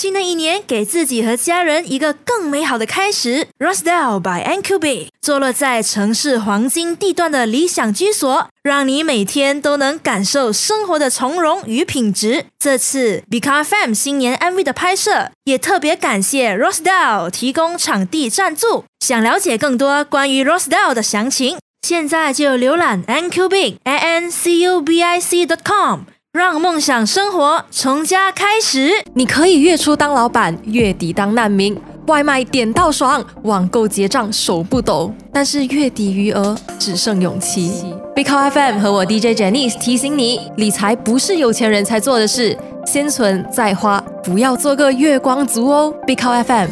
新的一年给自己和家人一个更美好的开始。 Rosedale by NQB 坐落在城市黄金地段的理想居所，让你每天都能感受生活的从容与品质。这次 Bika FM 新年 MV 的拍摄也特别感谢 Rosedale 提供场地赞助。想了解更多关于 Rosedale 的详情，现在就浏览 NQBIC.com， 让梦想生活从家开始。 你可以月初当老板，月底当难民，外卖点到爽，网购结账手不抖，但是月底余额只剩勇气。Bika FM 和我 DJ Janice 提醒你，理财不是有钱人才做的事，先存再花，不要做个月光族哦。Bika FM。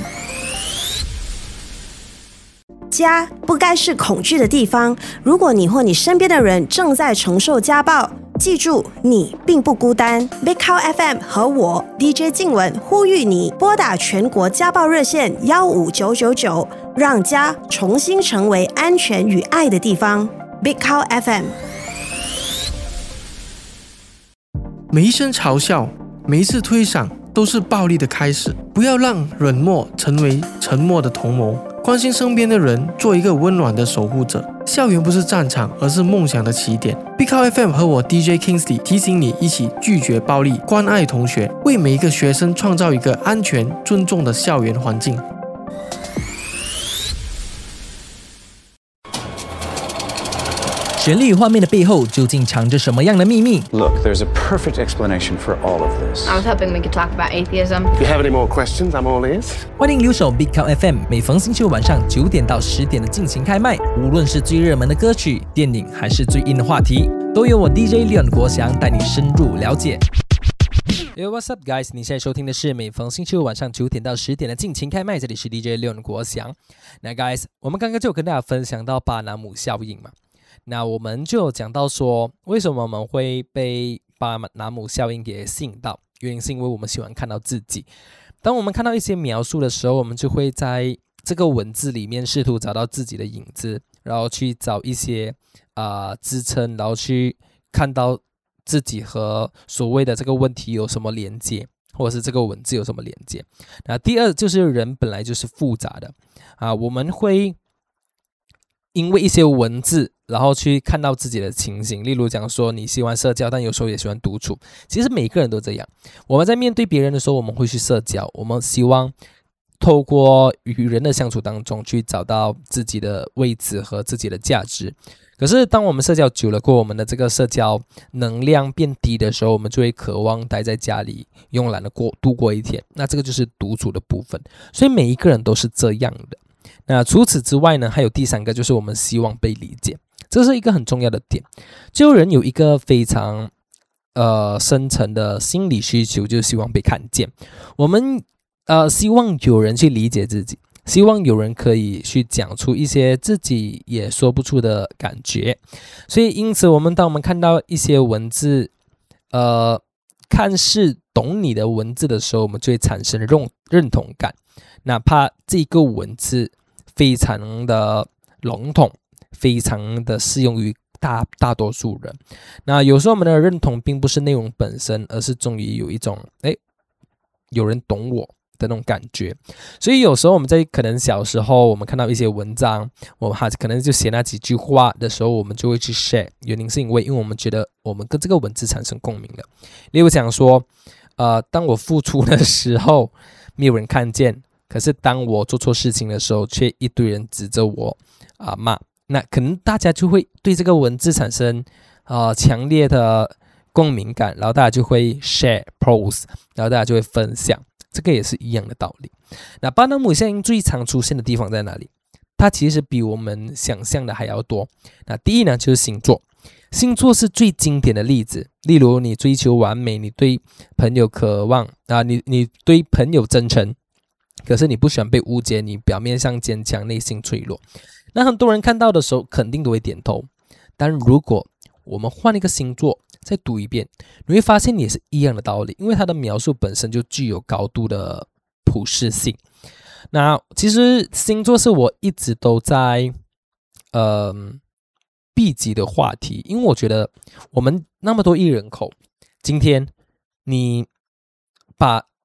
家不该是恐惧的地方。如果你或你身边的人正在承受家暴，记住，你并不孤单。Big Cow FM 和我 DJ 静雯呼吁你拨打全国家暴热线15999，让家重新成为安全与爱的地方。Big Cow FM。 每一声嘲笑，每一次推搡，都是暴力的开始。不要让冷漠成为沉默的同谋。关心身边的人，做一个温暖的守护者。校园不是战场，而是梦想的起点。Big Cow FM 和我 DJ Kingsley 提醒你，一起拒绝暴力，关爱同学，为每一个学生创造一个安全、尊重的校园环境。 绚丽画面的背后究竟藏着什么样的秘密？ Look, there's a perfect explanation for all of this. I was hoping we could talk about atheism. If you have any more questions, I'm all ears. 欢迎留守 Big Cow FM， 每逢星期五晚上9点到10点的尽情开麦。无论是最热门的歌曲、电影，还是最硬的话题，都由我 DJ Leon 国祥带你深入了解。Yo, what's up, guys？ 你现在收听的是每逢星期五晚上9点到10点的尽情开麦，这里是 DJ Leon 国祥。那 guys， 我们刚刚就有跟大家分享到巴纳姆效应嘛。那我们就讲到说，为什么我们会被巴纳姆效应给吸引到？原因是因为我们喜欢看到自己。当我们看到一些描述的时候，我们就会在这个文字里面试图找到自己的影子，然后去找一些支撑，然后去看到自己和所谓的这个问题有什么连接，或者是这个文字有什么连接。那第二就是人本来就是复杂的我们会因为一些文字，然后去看到自己的情形。例如讲说你喜欢社交，但有时候也喜欢独处。其实每个人都这样。我们在面对别人的时候，我们会去社交，我们希望透过与人的相处当中去找到自己的位置和自己的价值。可是当我们社交久了过后，我们的这个社交能量变低的时候，我们就会渴望待在家里慵懒的度过一天。那这个就是独处的部分。所以每一个人都是这样的。那除此之外呢，还有第三个，就是我们希望被理解，这是一个很重要的点。就人有一个非常深层的心理需求，就是希望被看见。我们希望有人去理解自己，希望有人可以去讲出一些自己也说不出的感觉。所以因此当我们看到一些文字看似懂你的文字的时候，我们就会产生认同感，哪怕这个文字非常的笼统，非常的适用于大多数人。那有时候我们的认同并不是内容本身，而是终于有一种有人懂我的那种感觉。所以有时候我们在可能小时候我们看到一些文章，我们可能就写那几句话的时候，我们就会去 share。 原因是因为我们觉得我们跟这个文字产生共鸣了。例如讲说当我付出的时候没有人看见，可是当我做错事情的时候却一堆人指着我骂，那可能大家就会对这个文字产生强烈的共鸣感，然后大家就会 share post， 然后大家就会分享。这个也是一样的道理。那巴纳姆效应最常出现的地方在哪里？它其实比我们想象的还要多。那第一呢，就是星座。星座是最经典的例子。例如你追求完美，你对朋友渴望你对朋友真诚，可是你不喜欢被误解，你表面上坚强，内心脆弱。那很多人看到的时候肯定都会点头。但如果我们换一个星座再读一遍，你会发现也是一样的道理，因为它的描述本身就具有高度的普适性。那其实星座是我一直都在避忌的话题，因为我觉得我们那么多亿人口，今天你把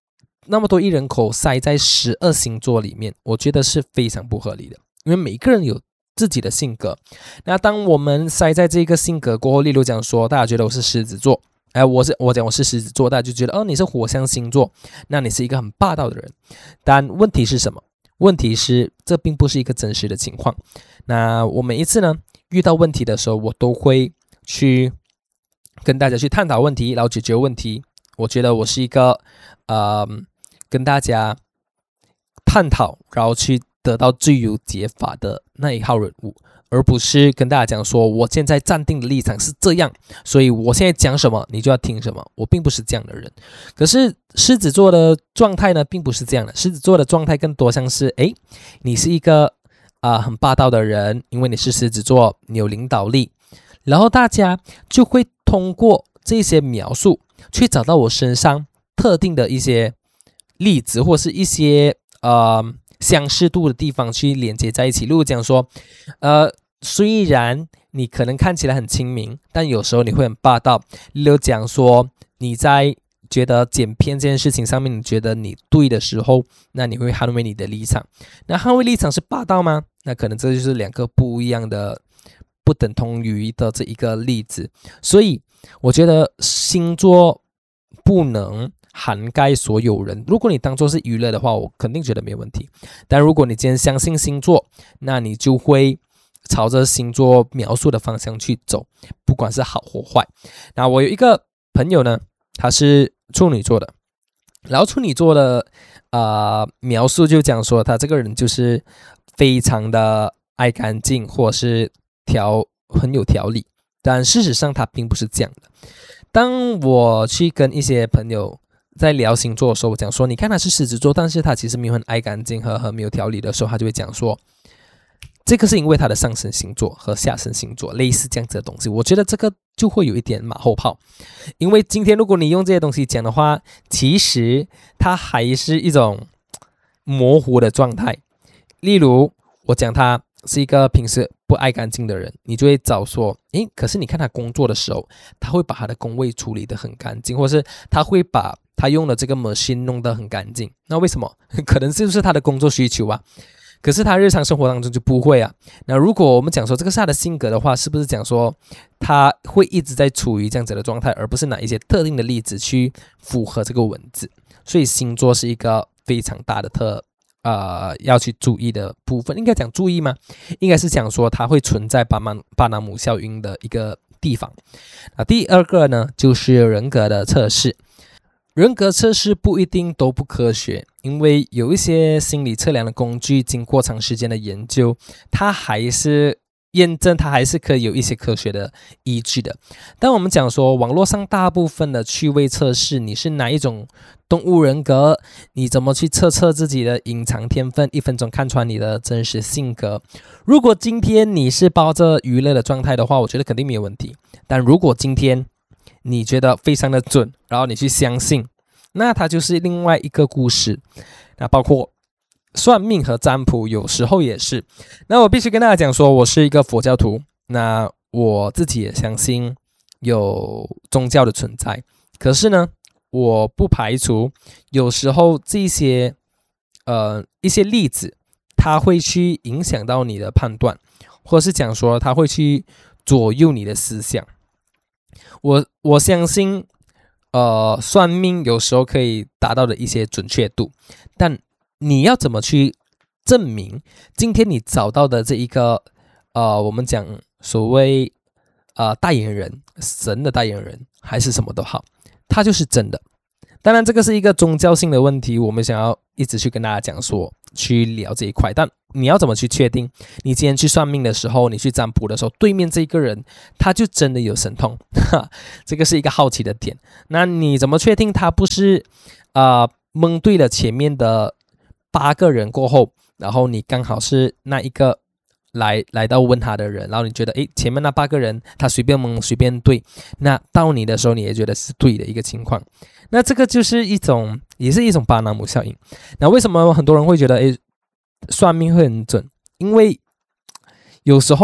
那么多亿人口塞在12星座里面，我觉得是非常不合理的，因为每个人有自己的性格。那当我们塞在这个性格过后，例如讲说大家觉得我是狮子座，我讲我是狮子座，大家就觉得你是火象星座，那你是一个很霸道的人。但问题是什么？问题是这并不是一个真实的情况。那我每一次呢遇到问题的时候，我都会去跟大家去探讨问题，然后解决问题。我觉得我是一个跟大家探讨，然后去得到最优解法的那一号人物，而不是跟大家讲说我现在站定的立场是这样，所以我现在讲什么你就要听什么。我并不是这样的人。可是狮子座的状态呢并不是这样的，狮子座的状态更多像是你是一个很霸道的人，因为你是狮子座，你有领导力，然后大家就会通过这些描述去找到我身上特定的一些例子，或是一些相似度的地方去连接在一起。例如讲说虽然你可能看起来很亲民，但有时候你会很霸道。例如讲说你在觉得剪片这件事情上面你觉得你对的时候，那你会捍卫你的立场。那捍卫立场是霸道吗？那可能这就是两个不一样的不等同于的这一个例子。所以我觉得星座不能涵盖所有人。如果你当作是娱乐的话，我肯定觉得没问题。但如果你今天相信星座，那你就会朝着星座描述的方向去走，不管是好或坏。那我有一个朋友呢，他是处女座的，然后处女座的描述就讲说他这个人就是非常的爱干净，或是很有条理。但事实上他并不是这样的。当我去跟一些朋友在聊星座的时候，我讲说你看他是狮子座，但是他其实没有很爱干净和没有条理的时候，他就会讲说这个是因为他的上升星座和下升星座类似这样子的东西。我觉得这个就会有一点马后炮，因为今天如果你用这些东西讲的话，其实它还是一种模糊的状态。例如我讲他是一个平时不爱干净的人，你就会找说可是你看他工作的时候，他会把他的工位处理得很干净，或是他会把他用的这个 machine 弄得很干净。那为什么？可能就是他的工作需求啊。可是他日常生活当中就不会啊。那如果我们讲说这个是他的性格的话，是不是讲说他会一直在处于这样子的状态，而不是拿一些特定的例子去符合这个文字？所以星座是一个非常大的要去注意的部分。应该讲注意吗？应该是讲说它会存在巴纳姆效应的一个地方。第二个呢，就是人格的测试。人格测试不一定都不科学，因为有一些心理测量的工具经过长时间的研究，它还是验证，它还是可以有一些科学的依据的。但我们讲说网络上大部分的趣味测试，你是哪一种动物人格，你怎么去测自己的隐藏天分，1分钟看穿你的真实性格。如果今天你是抱着娱乐的状态的话，我觉得肯定没有问题。但如果今天你觉得非常的准，然后你去相信，那它就是另外一个故事。那包括算命和占卜有时候也是。那我必须跟大家讲说，我是一个佛教徒，那我自己也相信有宗教的存在。可是呢，我不排除有时候这些一些例子，它会去影响到你的判断，或是讲说它会去左右你的思想。我相信算命有时候可以达到的一些准确度，但你要怎么去证明今天你找到的这一个我们讲所谓代言人，神的代言人还是什么都好，它就是真的。当然这个是一个宗教性的问题，我们想要一直去跟大家讲说去聊这一块。但你要怎么去确定你今天去算命的时候，你去占卜的时候，对面这个人他就真的有神通这个是一个好奇的点。那你怎么确定他不是蒙对了前面的8个人过后，然后你刚好是那一个来到问他的人，然后你觉得前面那8个人他随便蒙随便对，那到你的时候你也觉得是对的一个情况。那这个就是也是一种巴纳姆效应。那为什么很多人会觉得算命会很准？因为有时候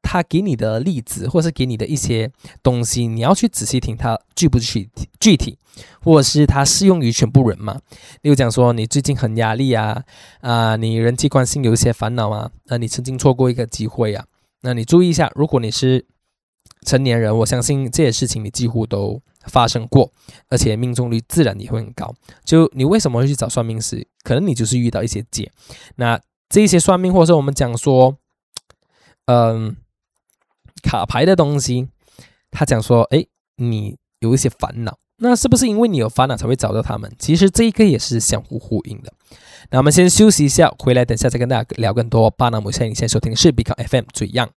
他给你的例子或是给你的一些东西，你要去仔细听他具不具体，或者是他适用于全部人嘛。例如讲说你最近很压力啊，你人际关系有一些烦恼啊，你曾经错过一个机会啊，那你注意一下，如果你是成年人，我相信这些事情你几乎都发生过，而且命中率自然也会很高。就你为什么会去找算命师？可能你就是遇到一些劫。那这一些算命，或者是我们讲说卡牌的东西，他讲说你有一些烦恼，那是不是因为你有烦恼才会找到他们？其实这一个也是相互呼应的。那我们先休息一下，回来等下再跟大家聊更多巴拿姆。现在你现在收听的是 Become FM 最样。